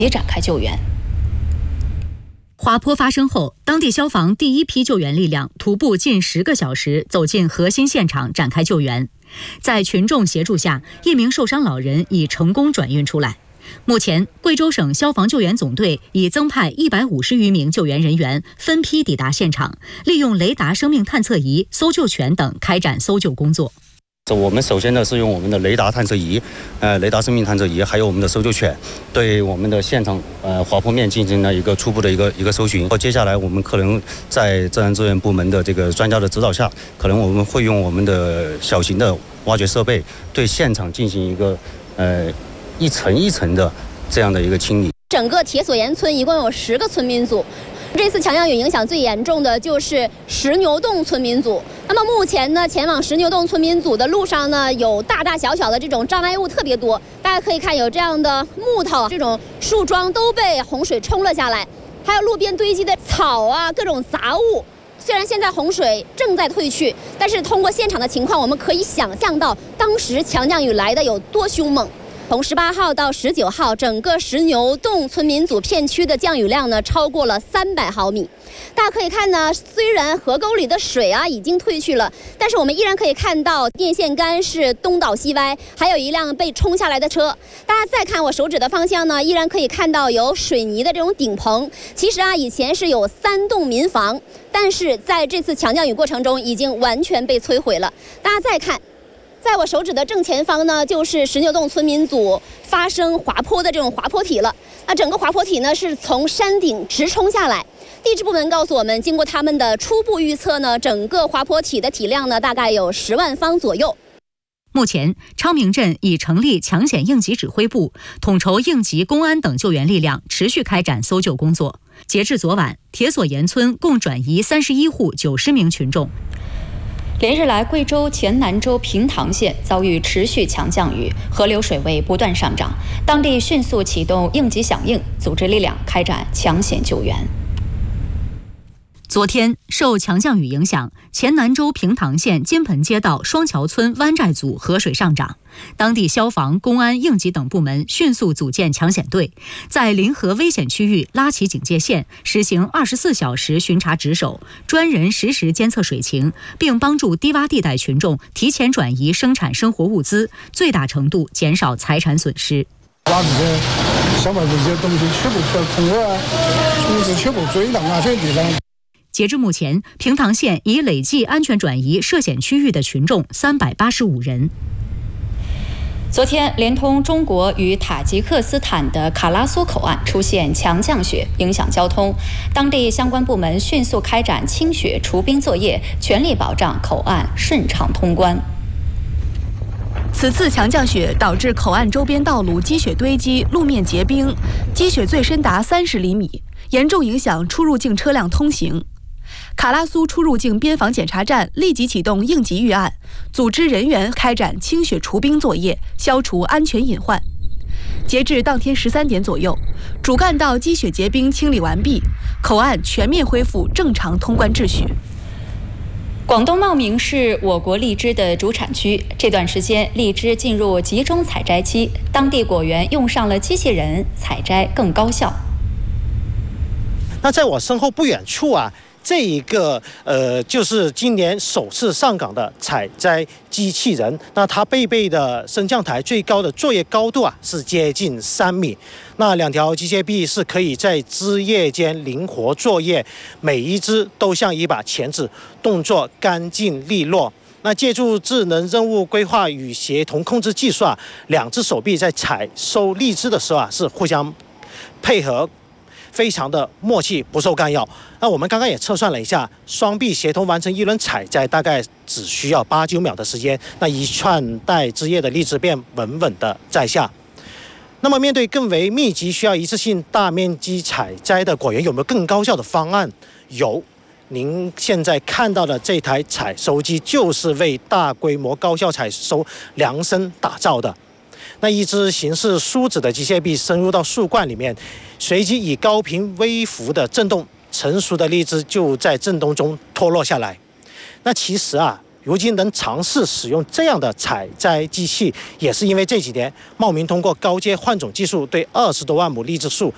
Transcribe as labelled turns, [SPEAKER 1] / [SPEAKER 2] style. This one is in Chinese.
[SPEAKER 1] 也展开救援。
[SPEAKER 2] 滑坡发生后，当地消防第一批救援力量徒步近10个小时走进核心现场展开救援。在群众协助下，一名受伤老人已成功转运出来。目前，贵州省消防救援总队已增派150余名救援人员分批抵达现场，利用雷达生命探测仪、搜救犬等开展搜救工作。
[SPEAKER 3] 我们首先呢是用我们的雷达探测仪、雷达生命探测仪，还有我们的搜救犬，对我们的现场滑坡面进行了一个初步的一个搜寻。接下来我们可能在自然资源部门的这个专家的指导下，可能我们会用我们的小型的挖掘设备，对现场进行一个一层一层的这样的一个清理。
[SPEAKER 4] 整个铁索岩村一共有10个村民组。这次强降雨影响最严重的就是石牛洞村民组。那么目前呢，前往石牛洞村民组的路上呢，有大大小小的这种障碍物特别多。大家可以看，有这样的木头、这种树桩都被洪水冲了下来，还有路边堆积的草啊，各种杂物。虽然现在洪水正在退去，但是通过现场的情况，我们可以想象到当时强降雨来的有多凶猛。从18号到19号，整个石牛洞村民组片区的降雨量呢超过了300毫米。大家可以看呢，虽然河沟里的水已经退去了，但是我们依然可以看到电线杆是东倒西歪，还有一辆被冲下来的车。大家再看我手指的方向呢，依然可以看到有水泥的这种顶棚。其实以前是有3栋民房，但是在这次强降雨过程中已经完全被摧毁了。大家再看。在我手指的正前方呢，就是石牛洞村民组发生滑坡的这种滑坡体了。那整个滑坡体呢是从山顶直冲下来。地质部门告诉我们，经过他们的初步预测呢，整个滑坡体的体量呢大概有10万方左右。
[SPEAKER 2] 目前，昌明镇已成立抢险应急指挥部，统筹应急、公安等救援力量，持续开展搜救工作。截至昨晚，铁索岩村共转移31户90名群众。
[SPEAKER 1] 连日来，贵州黔南州平塘县遭遇持续强降雨，河流水位不断上涨，当地迅速启动应急响应，组织力量开展抢险救援。
[SPEAKER 2] 昨天，受强降雨影响，黔南州平塘县金盆街道双桥村湾寨组河水上涨，当地消防、公安、应急等部门迅速组建抢险队，在临河危险区域拉起警戒线，实行24小时巡查值守，专人实时监测水情，并帮助低洼地带群众提前转移生产生活物资，最大程度减少财产损失。
[SPEAKER 5] 把这些小卖部这些东西全部空了，物资全部追档这些地方。
[SPEAKER 2] 截至目前，平塘县已累计安全转移涉险区域的群众385人。
[SPEAKER 1] 昨天，连通中国与塔吉克斯坦的卡拉苏口岸出现强降雪，影响交通。当地相关部门迅速开展清雪除冰作业，全力保障口岸顺畅通关。
[SPEAKER 6] 此次强降雪导致口岸周边道路积雪堆积，路面结冰，积雪最深达30厘米，严重影响出入境车辆通行。卡拉苏出入境边防检查站立即启动应急预案，组织人员开展清雪除冰作业，消除安全隐患。截至当天13点左右，主干道积雪结冰清理完毕，口岸全面恢复正常通关秩序。
[SPEAKER 1] 广东茂名是我国荔枝的主产区，这段时间荔枝进入集中采摘期，当地果园用上了机器人，采摘更高效。
[SPEAKER 7] 那在我身后不远处这一个就是今年首次上岗的采摘机器人。那它配备的升降台最高的作业高度是接近3米。那2条机械臂是可以在枝叶间灵活作业，每一只都像一把钳子，动作干净利落。那借助智能任务规划与协同控制技术2只手臂在采收荔枝的时候是互相配合，非常的默契，不受干扰。那我们刚刚也测算了一下，双臂协同完成一轮采摘，大概只需要8-9秒的时间，那一串带枝叶的荔枝便稳稳的在下。那么面对更为密集、需要一次性大面积采摘的果园，有没有更高效的方案？有。您现在看到的这台采收机就是为大规模高效采收量身打造的。那一只形似梳子的机械臂深入到树冠里面，随即以高频微幅的震动，成熟的荔枝就在震动中脱落下来。那其实如今能尝试使用这样的采摘机器，也是因为这几年茂名通过高阶换种技术对20多万亩荔枝树